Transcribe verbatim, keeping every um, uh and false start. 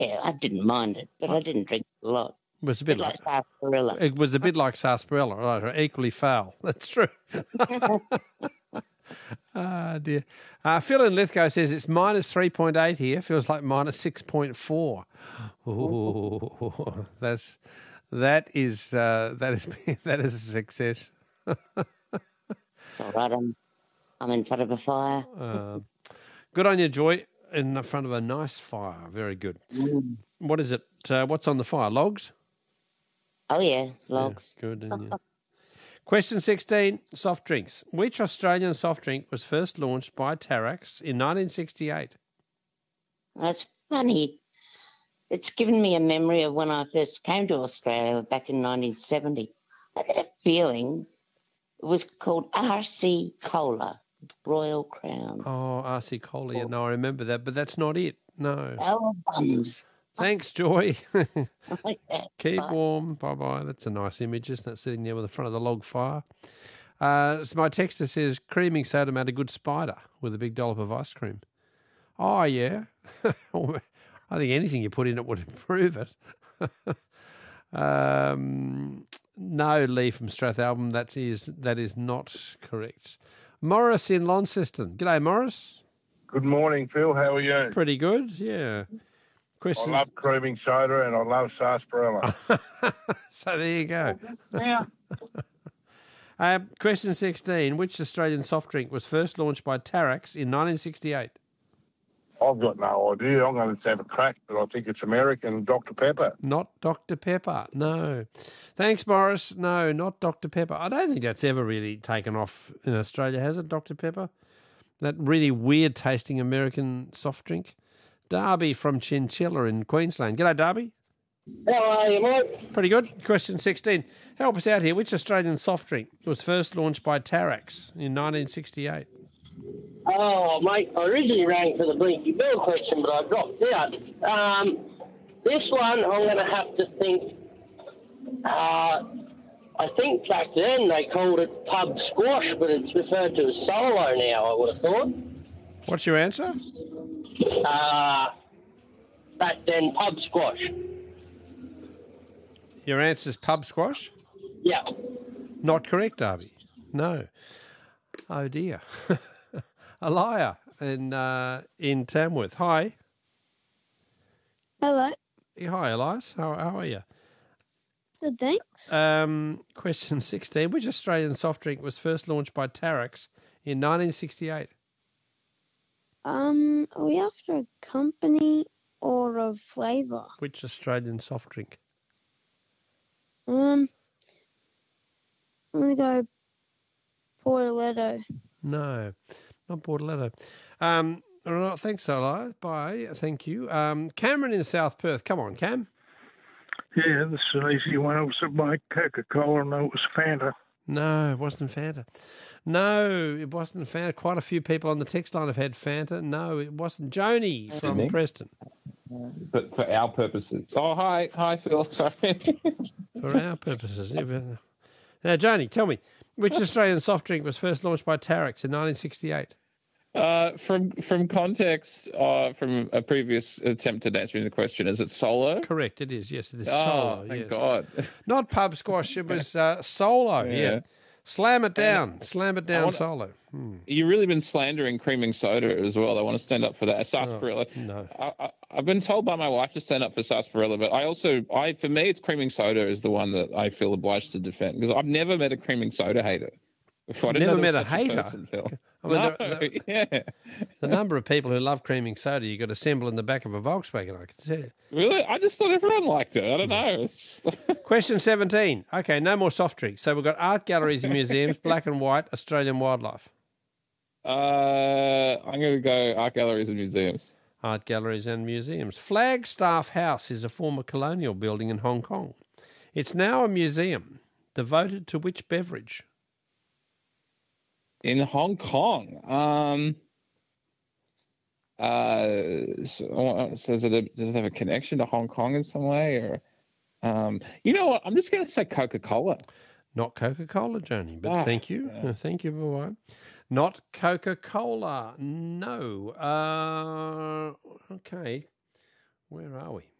Yeah, I didn't mind it, but I didn't drink a lot. It was a bit, bit like, like sarsaparilla. It was a bit like sarsaparilla, right? Equally foul. That's true. Ah, dear. Uh, Phil in Lithgow says it's minus three point eight here. Feels like minus six point four. Ooh, that's that is uh, that is that is a success. It's all right. I'm I'm in front of a fire. Uh, good on you, Joy. In front of a nice fire. Very good. Mm. What is it? Uh, what's on the fire? Logs? Oh yeah, logs. Yeah, good. And, yeah. Question sixteen, soft drinks. Which Australian soft drink was first launched by Tarax in nineteen sixty-eight? That's funny. It's given me a memory of when I first came to Australia back in nineteen seventy. I get a feeling it was called R C Cola, Royal Crown. Oh, R C Cola. Yeah, no, I remember that, but that's not it. No. Oh, bums. Thanks, Joy. Like that. Keep Bye. warm. Bye-bye. That's a nice image, isn't it, sitting there with the front of the log fire. Uh, so my texter says, creaming soda made a good spider with a big dollop of ice cream. Oh, yeah. I think anything you put in it would improve it. um, no, Lee from Strathalbyn, that is, that is not correct. Morris in Launceston. G'day, Morris. Good morning, Phil. How are you? Pretty good, yeah. Questions? I love creaming soda and I love sarsaparilla. So there you go. Yeah. Uh, question sixteen. Which Australian soft drink was first launched by Tarax in nineteen sixty-eight? I've got no idea. I'm going to have a crack, but I think it's American Doctor Pepper. Not Doctor Pepper, no. Thanks, Morris. No, not Doctor Pepper. I don't think that's ever really taken off in Australia, has it, Doctor Pepper? That really weird-tasting American soft drink. Darby from Chinchilla in Queensland. G'day, Darby. How are you, mate? Pretty good. Question sixteen. Help us out here. Which Australian soft drink was first launched by Tarax in nineteen sixty-eight? Oh, mate, I originally rang for the Blinky Bill question, but I dropped out. Um, this one, I'm going to have to think. Uh, I think back then they called it pub squash, but it's referred to as Solo now, I would have thought. What's your answer? Uh, back then, pub squash. Your answer's pub squash? Yeah. Not correct, Darby. No. Oh, dear. A liar in, uh, in Tamworth. Hi. Hello. Hi, Elias. How, how are you? Good, thanks. Um, question sixteen. Which Australian soft drink was first launched by Tarax in nineteen sixty-eight? Um, are we after a company or a flavour? Which Australian soft drink? Um, I'm going to go Portoletto. No, not Bordeletto. Um, all right, thanks, Elias. Bye. Thank you. Um, Cameron in South Perth. Come on, Cam. Yeah, this is an easy one. It was my Coca-Cola, and it was Fanta. No, it wasn't Fanta. No, it wasn't Fanta. Quite a few people on the text line have had Fanta. No, it wasn't. Joni from Sydney. Preston. But for our purposes. Oh, hi. Hi, Phil. Sorry. For our purposes. Now, Joni, tell me, which Australian soft drink was first launched by Tarax in nineteen sixty-eight? Uh, from from context, uh, from a previous attempt at answering the question, is it Solo? Correct, it is. Yes, it is Oh, Solo. thank yes. God. Not pub squash, it was uh, Solo, yeah. Yeah. Slam it down. Slam it down, want- Solo. Hmm. You've really been slandering creaming soda as well. I want to stand up for that. Sarsaparilla. Oh, no. I, I, I've been told by my wife to stand up for sarsaparilla, but I also, I for me, it's creaming soda is the one that I feel obliged to defend because I've never met a creaming soda hater. Before. I didn't Never know met there a was such hater? person, Phil. I mean, No, there- there- yeah. The number of people who love creaming soda you got assembled in the back of a Volkswagen, I can tell you. Really? I just thought everyone liked it. I don't know. It's- Question seventeen. Okay, no more soft drinks. So we've got art galleries and museums, black and white, Australian wildlife. Uh, I'm going to go art galleries and museums. Art galleries and museums. Flagstaff House is a former colonial building in Hong Kong. It's now a museum devoted to which beverage? In Hong Kong. Um, uh, so, so is it a, does it have a connection to Hong Kong in some way? Or, um, you know what? I'm just going to say Coca-Cola. Not Coca-Cola, Johnny, but Ah, thank you. yeah. Uh, Thank you, boy. Not Coca-Cola. No. Uh, okay. Where are we?